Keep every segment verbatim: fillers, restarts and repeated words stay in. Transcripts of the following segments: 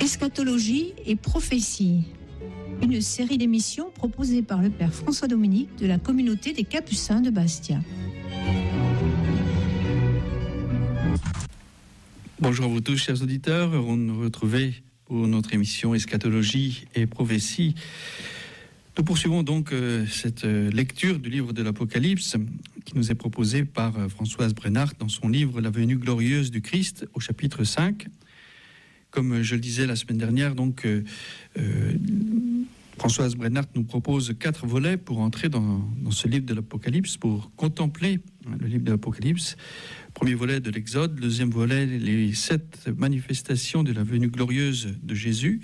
Eschatologie et prophétie, une série d'émissions proposée par le Père François Dominique de la communauté des Capucins de Bastia. Bonjour à vous tous, chers auditeurs. On nous retrouve pour notre émission Eschatologie et prophétie. Nous poursuivons donc euh, cette euh, lecture du livre de l'Apocalypse qui nous est proposée par euh, Françoise Brennart dans son livre La venue glorieuse du Christ au chapitre cinq. Comme je le disais la semaine dernière, donc euh, euh, Françoise Brennart nous propose quatre volets pour entrer dans, dans ce livre de l'Apocalypse, pour contempler hein, le livre de l'Apocalypse. Premier volet de l'Exode, deuxième volet, les sept manifestations de la venue glorieuse de Jésus.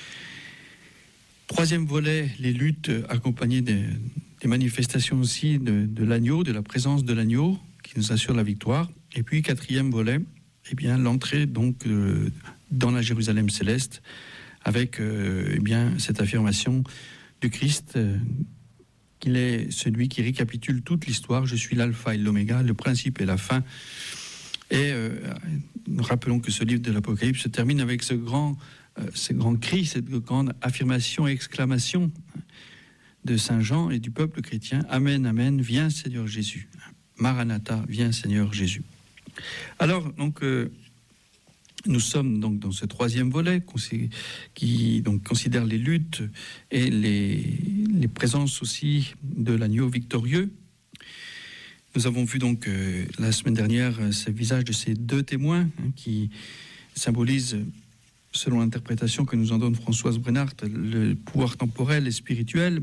Troisième volet, les luttes accompagnées des, des manifestations aussi de, de l'agneau, de la présence de l'agneau qui nous assure la victoire. Et puis quatrième volet, eh bien l'entrée donc euh, dans la Jérusalem céleste avec euh, eh bien cette affirmation du Christ euh, qu'il est celui qui récapitule toute l'histoire. Je suis l'alpha et l'oméga, le principe et la fin. Et euh, nous rappelons que ce livre de l'Apocalypse se termine avec ce grand Euh, ce grand cri, cette grande affirmation et exclamation de Saint Jean et du peuple chrétien. Amen, amen, viens Seigneur Jésus. Maranatha, viens Seigneur Jésus. Alors, donc, euh, nous sommes donc dans ce troisième volet qui donc considère les luttes et les, les présences aussi de l'agneau victorieux. Nous avons vu donc euh, la semaine dernière ce visage de ces deux témoins hein, qui symbolisent, selon l'interprétation que nous en donne Françoise Brennart, le pouvoir temporel et spirituel.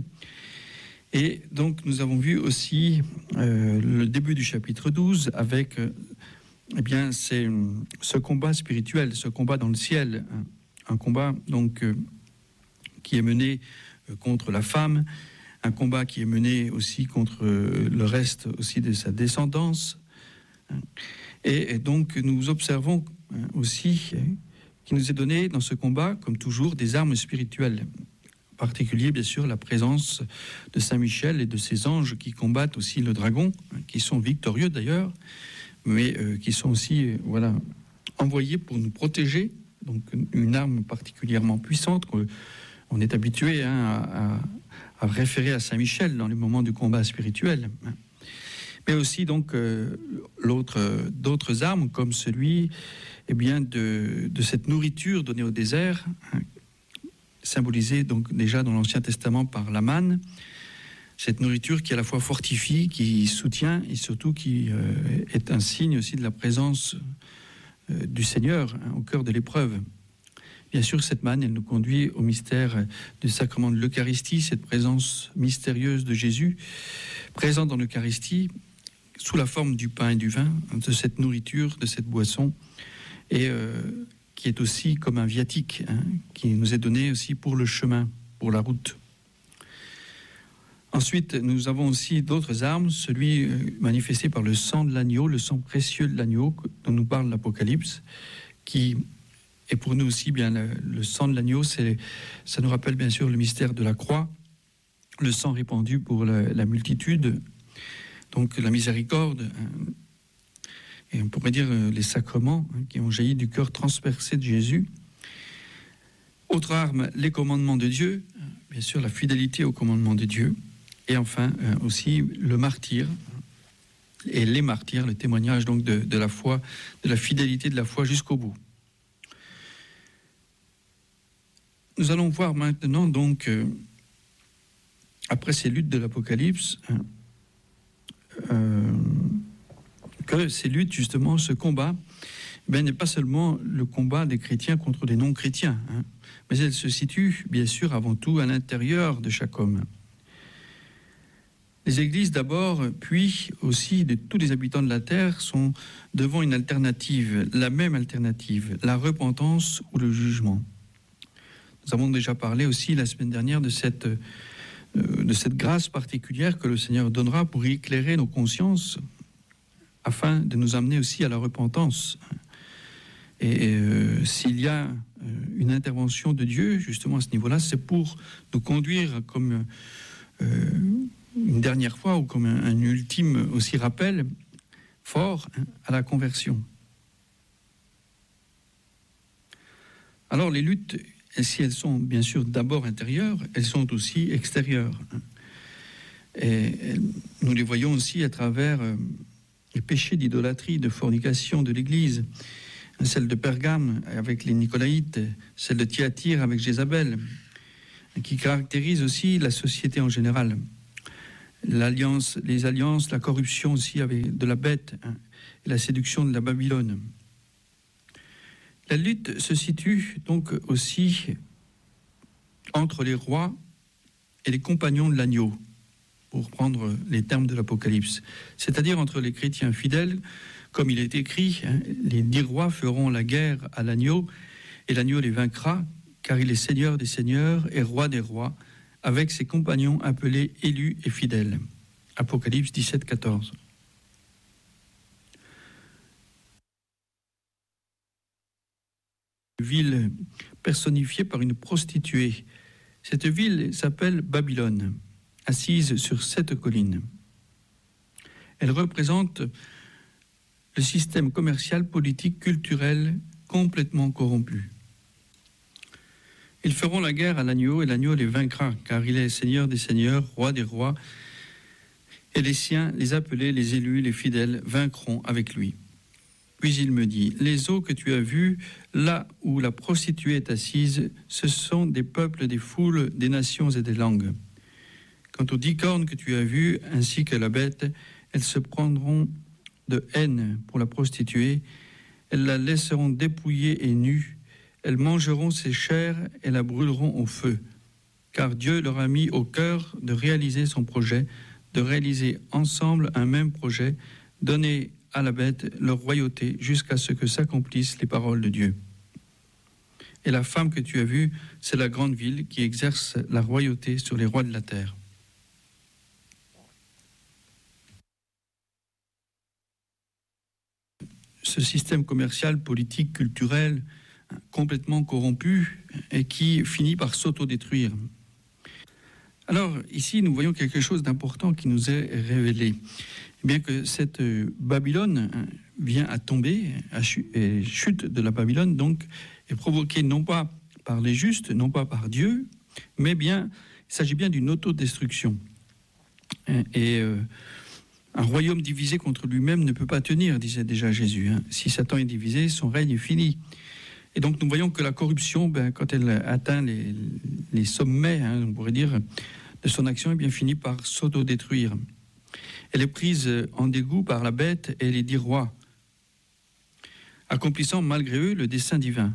Et donc nous avons vu aussi euh, le début du chapitre douze avec euh, eh bien, c'est, ce combat spirituel, ce combat dans le ciel, un, un combat donc euh, qui est mené euh, contre la femme, un combat qui est mené aussi contre euh, le reste aussi de sa descendance. Et, et donc nous observons hein, aussi hein, qui nous est donné dans ce combat, comme toujours, des armes spirituelles. En particulier, bien sûr, la présence de Saint Michel et de ses anges qui combattent aussi le dragon, qui sont victorieux d'ailleurs, mais euh, qui sont aussi euh, voilà, envoyés pour nous protéger. Donc une arme particulièrement puissante qu'on est habitué hein, à, à référer à Saint Michel dans les moments du combat spirituel. Mais aussi donc euh, l'autre, euh, d'autres armes comme celui eh bien, de, de cette nourriture donnée au désert, hein, symbolisée donc déjà dans l'Ancien Testament par la manne, cette nourriture qui à la fois fortifie, qui soutient et surtout qui euh, est un signe aussi de la présence euh, du Seigneur hein, au cœur de l'épreuve. Bien sûr, cette manne, elle nous conduit au mystère du sacrement de l'Eucharistie, cette présence mystérieuse de Jésus, présente dans l'Eucharistie, sous la forme du pain et du vin, de cette nourriture, de cette boisson, et euh, qui est aussi comme un viatique, hein, qui nous est donné aussi pour le chemin, pour la route. Ensuite, nous avons aussi d'autres armes, celui euh, manifesté par le sang de l'agneau, le sang précieux de l'agneau, dont nous parle l'Apocalypse, qui est pour nous aussi bien le, le sang de l'agneau, c'est, ça nous rappelle bien sûr le mystère de la croix, le sang répandu pour la, la multitude, donc la miséricorde, hein, et on pourrait dire euh, les sacrements hein, qui ont jailli du cœur transpercé de Jésus. Autre arme, les commandements de Dieu, bien sûr la fidélité aux commandements de Dieu, et enfin euh, aussi le martyr, et les martyrs, le témoignage donc de, de la foi, de la fidélité de la foi jusqu'au bout. Nous allons voir maintenant donc, euh, après ces luttes de l'Apocalypse, hein, euh, que ces luttes, justement, ce combat, ben, n'est pas seulement le combat des chrétiens contre les non-chrétiens, hein, mais elle se situe, bien sûr, avant tout à l'intérieur de chaque homme. Les églises d'abord, puis aussi de tous les habitants de la terre, sont devant une alternative, la même alternative, la repentance ou le jugement. Nous avons déjà parlé aussi la semaine dernière de cette, euh, de cette grâce particulière que le Seigneur donnera pour éclairer nos consciences, afin de nous amener aussi à la repentance. Et euh, s'il y a euh, une intervention de Dieu, justement à ce niveau-là, c'est pour nous conduire comme euh, une dernière fois ou comme un, un ultime aussi rappel fort hein, à la conversion. Alors les luttes, si elles sont bien sûr d'abord intérieures, elles sont aussi extérieures. Et nous les voyons aussi à travers les péchés d'idolâtrie, de fornication de l'Église, celle de Pergame avec les Nicolaïtes, celle de Thyatire avec Jézabel, qui caractérise aussi la société en général. L'alliance, les alliances, la corruption aussi avec de la bête, hein, et la séduction de la Babylone. La lutte se situe donc aussi entre les rois et les compagnons de l'agneau, pour prendre les termes de l'Apocalypse, c'est-à-dire entre les chrétiens fidèles, comme il est écrit, hein, les dix rois feront la guerre à l'agneau, et l'agneau les vaincra, car il est Seigneur des seigneurs et Roi des rois, avec ses compagnons appelés élus et fidèles. Apocalypse dix-sept, quatorze. Ville personnifiée par une prostituée. Cette ville s'appelle Babylone, assise sur sept collines. Elle représente le système commercial, politique, culturel complètement corrompu. Ils feront la guerre à l'agneau et l'agneau les vaincra, car il est Seigneur des seigneurs, Roi des rois, et les siens, les appelés, les élus, les fidèles, vaincront avec lui. Puis il me dit, les eaux que tu as vues, là où la prostituée est assise, ce sont des peuples, des foules, des nations et des langues. Quant aux dix cornes que tu as vues, ainsi que la bête, elles se prendront de haine pour la prostituée, elles la laisseront dépouillée et nue, elles mangeront ses chairs et la brûleront au feu, car Dieu leur a mis au cœur de réaliser son projet, de réaliser ensemble un même projet, donner à la bête leur royauté jusqu'à ce que s'accomplissent les paroles de Dieu. Et la femme que tu as vue, c'est la grande ville qui exerce la royauté sur les rois de la terre. Ce système commercial, politique, culturel, complètement corrompu et qui finit par s'autodétruire. Alors ici, nous voyons quelque chose d'important qui nous est révélé. Eh bien que cette Babylone vient à tomber, à chute de la Babylone, donc, est provoquée non pas par les justes, non pas par Dieu, mais bien, il s'agit bien d'une autodestruction. Et euh, un royaume divisé contre lui-même ne peut pas tenir, disait déjà Jésus. Hein. Si Satan est divisé, son règne est fini. Et donc nous voyons que la corruption, ben, quand elle atteint les, les sommets, hein, on pourrait dire, de son action, eh bien, finit par s'autodétruire. Elle est prise en dégoût par la bête et les dix rois, accomplissant malgré eux le dessein divin.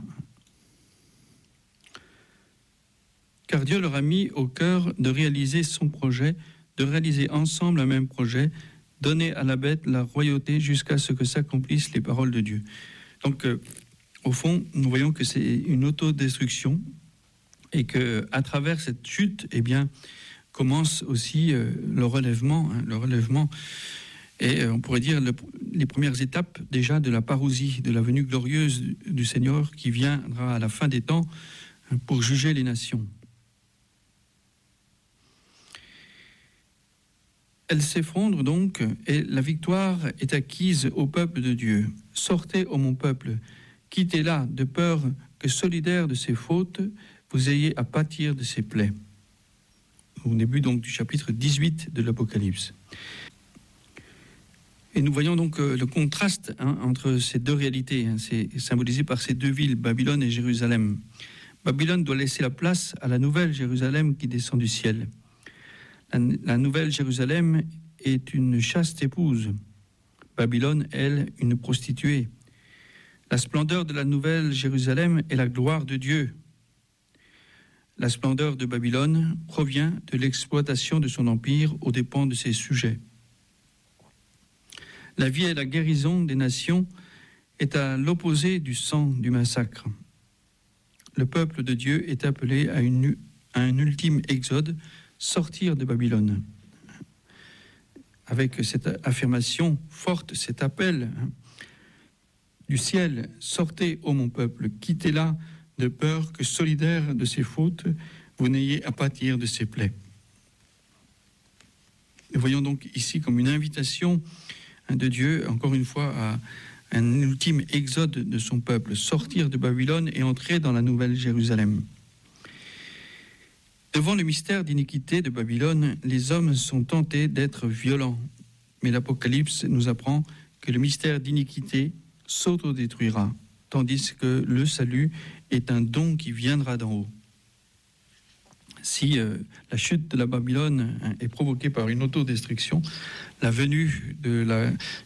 Car Dieu leur a mis au cœur de réaliser son projet, de réaliser ensemble un même projet, donner à la bête la royauté jusqu'à ce que s'accomplissent les paroles de Dieu. Donc, euh, au fond, nous voyons que c'est une autodestruction et qu'à travers cette chute, eh bien, commence aussi euh, le relèvement, hein, le relèvement et euh, on pourrait dire le, les premières étapes déjà de la parousie, de la venue glorieuse du, du Seigneur qui viendra à la fin des temps hein, pour juger les nations. Elle s'effondre donc et la victoire est acquise au peuple de Dieu. Sortez, ô mon peuple, quittez-la de peur que, solidaire de ses fautes, vous ayez à pâtir de ses plaies. Au début donc du chapitre dix-huit de l'Apocalypse. Et nous voyons donc euh, le contraste hein, entre ces deux réalités. Hein, c'est symbolisé par ces deux villes, Babylone et Jérusalem. Babylone doit laisser la place à la nouvelle Jérusalem qui descend du ciel. La, la nouvelle Jérusalem est une chaste épouse. Babylone, elle, une prostituée. La splendeur de la nouvelle Jérusalem est la gloire de Dieu. La splendeur de Babylone provient de l'exploitation de son empire aux dépens de ses sujets. La vie et la guérison des nations est à l'opposé du sang du massacre. Le peuple de Dieu est appelé à, une, à un ultime exode, sortir de Babylone. Avec cette affirmation forte, cet appel hein, du ciel, sortez, ô mon peuple, quittez-la, de peur que, solidaire de ses fautes, vous n'ayez à pâtir de ses plaies. Nous voyons donc ici comme une invitation hein, de Dieu, encore une fois, à, un ultime exode de son peuple, sortir de Babylone et entrer dans la nouvelle Jérusalem. Devant le mystère d'iniquité de Babylone, les hommes sont tentés d'être violents. Mais l'Apocalypse nous apprend que le mystère d'iniquité s'autodétruira, tandis que le salut est un don qui viendra d'en haut. Si euh, la chute de la Babylone hein, est provoquée par une autodestruction, la venue de la